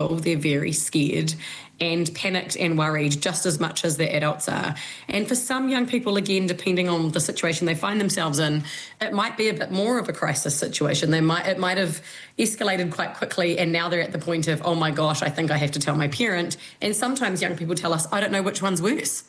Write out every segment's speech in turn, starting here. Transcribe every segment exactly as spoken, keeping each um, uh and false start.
fearful, they're very scared and panicked and worried just as much as the adults are. And for some young people, again, depending on the situation they find themselves in, it might be a bit more of a crisis situation. They might it might have escalated quite quickly, and now they're at the point of, oh my gosh, I think I have to tell my parent. And sometimes young people tell us, I don't know which one's worse.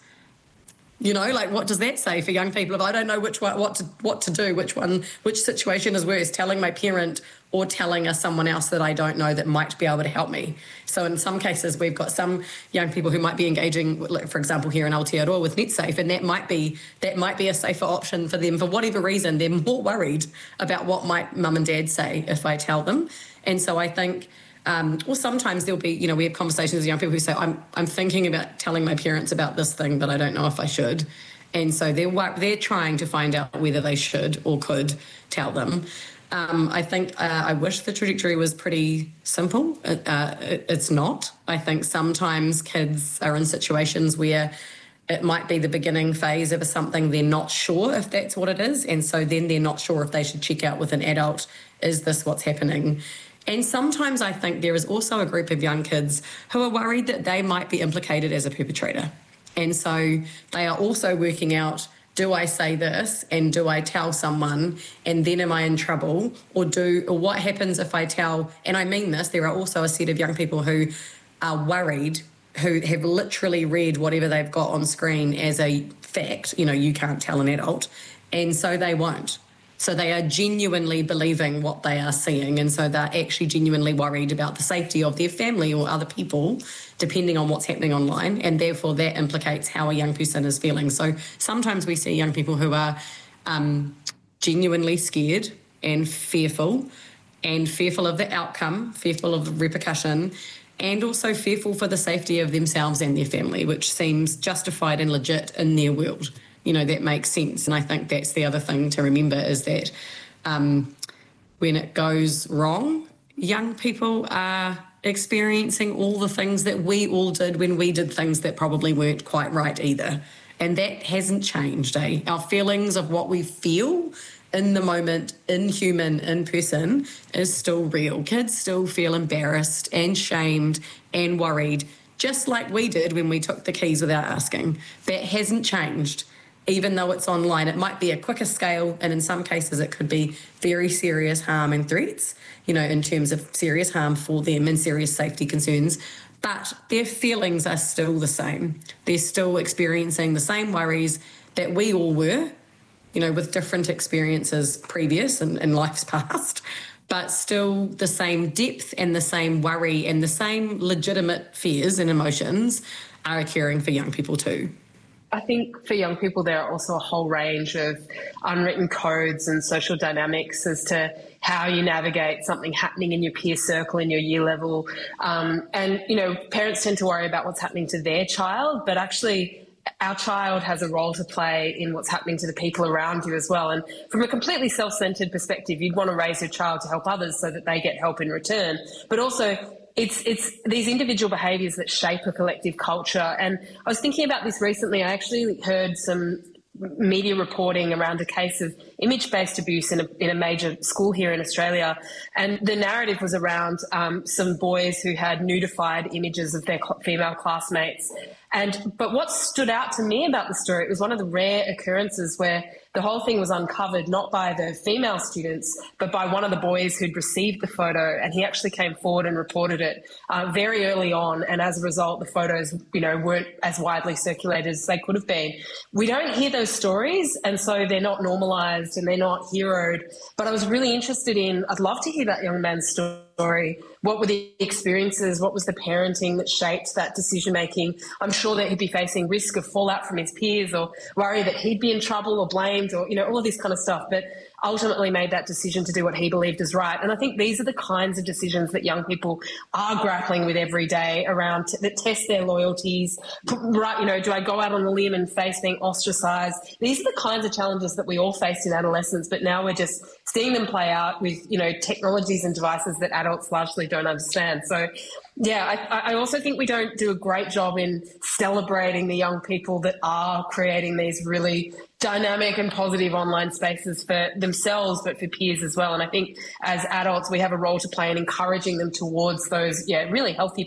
You know, like, what does that say for young people? If I don't know which one, what to what to do, which one, which situation is worse, telling my parent or telling us someone else that I don't know that might be able to help me. So in some cases, we've got some young people who might be engaging, for example, here in Aotearoa with NetSafe, and that might be that might be a safer option for them for whatever reason. They're more worried about what might mum and dad say if I tell them. And so I think. Um, or sometimes there'll be, you know, we have conversations with young people who say, I'm I'm thinking about telling my parents about this thing, but I don't know if I should. And so they're they're trying to find out whether they should or could tell them. Um, I think uh, I wish the trajectory was pretty simple. Uh, it, it's not. I think sometimes kids are in situations where it might be the beginning phase of something they're not sure if that's what it is. And so then they're not sure if they should check out with an adult. Is this what's happening? And sometimes I think there is also a group of young kids who are worried that they might be implicated as a perpetrator. And so they are also working out, do I say this and do I tell someone and then am I in trouble? Or do or what happens if I tell, and I mean this, there are also a set of young people who are worried, who have literally read whatever they've got on screen as a fact, you know, you can't tell an adult, and so they won't. So they are genuinely believing what they are seeing, and so they're actually genuinely worried about the safety of their family or other people, depending on what's happening online, and therefore that implicates how a young person is feeling. So sometimes we see young people who are um, genuinely scared and fearful, and fearful of the outcome, fearful of the repercussion, and also fearful for the safety of themselves and their family, which seems justified and legit in their world. You know, that makes sense. And I think that's the other thing to remember is that um, when it goes wrong, young people are experiencing all the things that we all did when we did things that probably weren't quite right either. And that hasn't changed, eh? Our feelings of what we feel in the moment, in human, in person, is still real. Kids still feel embarrassed and shamed and worried, just like we did when we took the keys without asking. That hasn't changed. Even though it's online, it might be a quicker scale, and in some cases it could be very serious harm and threats, you know, in terms of serious harm for them and serious safety concerns, but their feelings are still the same. They're still experiencing the same worries that we all were, you know, with different experiences previous and in life's past, but still the same depth and the same worry and the same legitimate fears and emotions are occurring for young people too. I think for young people, there are also a whole range of unwritten codes and social dynamics as to how you navigate something happening in your peer circle, in your year level. Um, and, you know, parents tend to worry about what's happening to their child, but actually our child has a role to play in what's happening to the people around you as well. And from a completely self-centered perspective, you'd want to raise your child to help others so that they get help in return. But also, It's it's these individual behaviours that shape a collective culture. And I was thinking about this recently. I actually heard some media reporting around a case of image-based abuse in a, in a major school here in Australia. And the narrative was around um, some boys who had nudified images of their female classmates. And but what stood out to me about the story, it was one of the rare occurrences where the whole thing was uncovered not by the female students, but by one of the boys who'd received the photo, and he actually came forward and reported it uh, very early on. And as a result, the photos, you know, weren't as widely circulated as they could have been. We don't hear those stories, and so they're not normalised and they're not heroed. But I was really interested in, I'd love to hear that young man's story. What were the experiences? What was the parenting that shaped that decision-making? I'm sure that he'd be facing risk of fallout from his peers or worry that he'd be in trouble or blamed or, you know, all of this kind of stuff. But ultimately made that decision to do what he believed is right. And I think these are the kinds of decisions that young people are grappling with every day around t- that test their loyalties. Right, you know, do I go out on a limb and face being ostracised? These are the kinds of challenges that we all faced in adolescence, but now we're just seeing them play out with, you know, technologies and devices that adults largely don't understand. So, yeah, I, I also think we don't do a great job in celebrating the young people that are creating these really dynamic and positive online spaces for themselves, but for peers as well. And I think as adults, we have a role to play in encouraging them towards those, yeah, really healthy